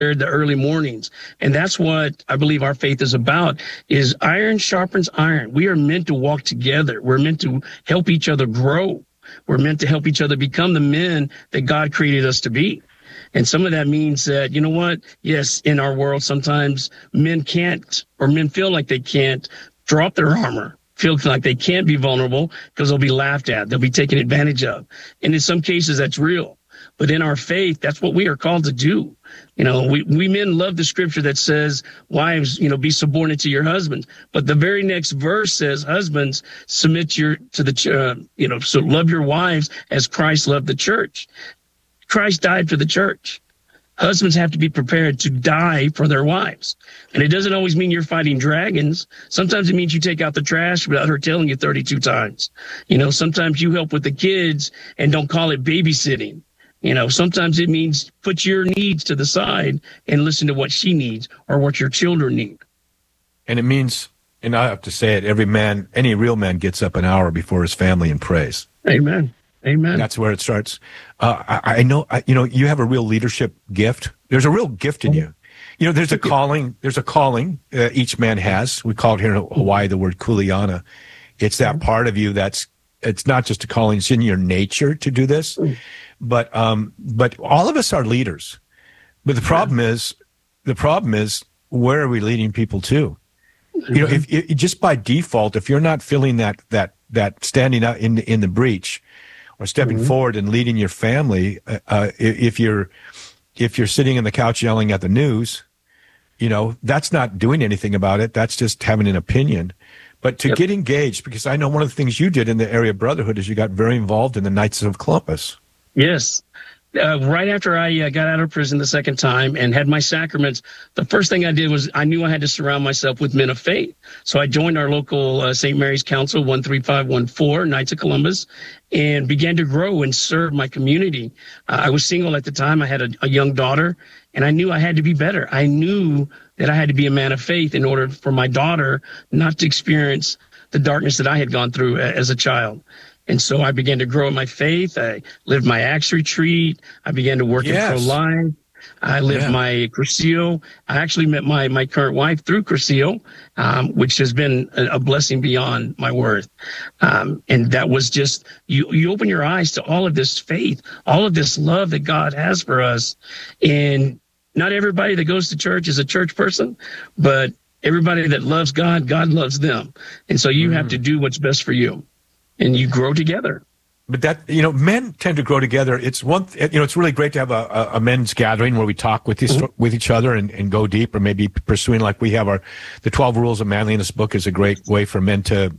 the early mornings. And that's what I believe our faith is about, is iron sharpens iron. We are meant to walk together. We're meant to help each other grow. We're meant to help each other become the men that God created us to be. And some of that means that, you know what? Yes, in our world, sometimes men can't, or men feel like they can't drop their armor, feel like they can't be vulnerable because they'll be laughed at. They'll be taken advantage of. And in some cases, that's real. But in our faith, that's what we are called to do. You know, we men love the scripture that says, wives, you know, be subordinate to your husbands. But the very next verse says, husbands, submit to the, so love your wives as Christ loved the church. Christ died for the church. Husbands have to be prepared to die for their wives. And it doesn't always mean you're fighting dragons. Sometimes it means you take out the trash without her telling you 32 times. You know, sometimes you help with the kids and don't call it babysitting. You know, sometimes it means put your needs to the side and listen to what she needs or what your children need. And it means, and I have to say it, every man, any real man gets up an hour before his family and prays. Amen. Amen. That's where it starts. I know, you have a real leadership gift. There's a real gift in you. You know, there's a calling. There's a calling each man has. We call it here in Hawaii the word kuleana. It's that part of you it's not just a calling. It's in your nature to do this. But all of us are leaders. But the problem is, where are we leading people to? You know, if just by default, if you're not feeling that standing out in the breach, or stepping forward and leading your family, if you're sitting on the couch yelling at the news, you know, that's not doing anything about it. That's just having an opinion. But to get engaged, because I know one of the things you did in the area of brotherhood is you got very involved in the Knights of Columbus. Yes. Right after I got out of prison the second time and had my sacraments, the first thing I did was I knew I had to surround myself with men of faith. So I joined our local St. Mary's Council 13514, Knights of Columbus, and began to grow and serve my community. I was single at the time. I had a young daughter, and I knew I had to be better. I knew that I had to be a man of faith in order for my daughter not to experience the darkness that I had gone through as a child. And so I began to grow in my faith. I lived my Acts retreat. I began to work in pro-life. I lived my Cursillo. I actually met my current wife through Cursillo, which has been a blessing beyond my worth. And that was just, you open your eyes to all of this faith, all of this love that God has for us. And not everybody that goes to church is a church person, but everybody that loves God, God loves them. And so you have to do what's best for you. And you grow together. But that, you know, men tend to grow together. It's it's really great to have a men's gathering where we talk with each other and go deep, or maybe pursuing, like we have the 12 Rules of Manliness book is a great way for men to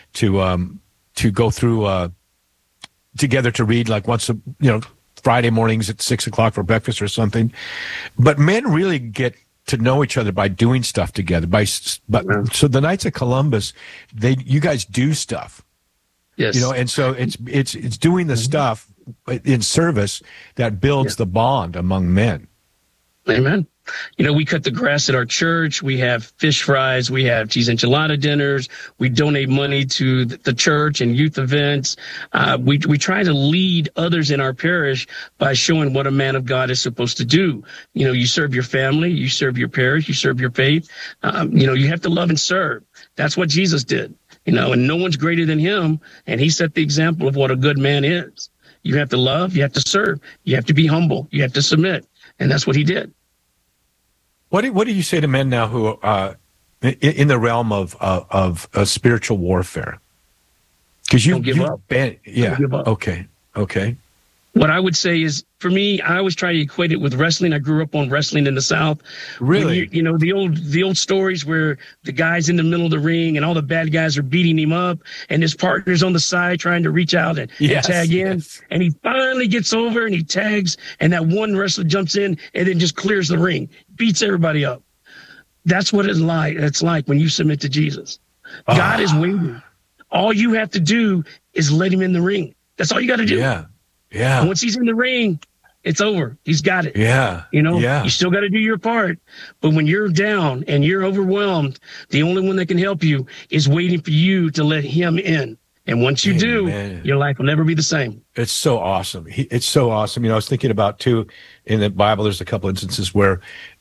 go through together to read, like once Friday mornings at 6:00 for breakfast or something. But men really get to know each other by doing stuff together. So the Knights of Columbus, you guys do stuff. Yes. You know, and so it's doing the stuff in service that builds the bond among men. Amen. You know, we cut the grass at our church. We have fish fries. We have cheese enchilada dinners. We donate money to the church and youth events. We try to lead others in our parish by showing what a man of God is supposed to do. You know, you serve your family, you serve your parish, you serve your faith. You have to love and serve. That's what Jesus did. You know, and no one's greater than him. And he set the example of what a good man is. You have to love, you have to serve, you have to be humble, you have to submit. And that's what he did. What do you say to men now who in the realm of spiritual warfare? Because you've been, okay. What I would say is, for me, I always try to equate it with wrestling. I grew up on wrestling in the South. Really? You know, the old stories where the guy's in the middle of the ring and all the bad guys are beating him up and his partner's on the side trying to reach out and tag in. Yes. And he finally gets over and he tags, and that one wrestler jumps in and then just clears the ring, beats everybody up. That's what it's like when you submit to Jesus. God is waiting. All you have to do is let him in the ring. That's all you got to do. Yeah. And once he's in the ring, it's over. He's got it. Yeah. You still got to do your part. But when you're down and you're overwhelmed, the only one that can help you is waiting for you to let him in And once you do, Amen. your life will never be the same. It's so awesome. It's so awesome. I was thinking about too, in the Bible, there's a couple instances where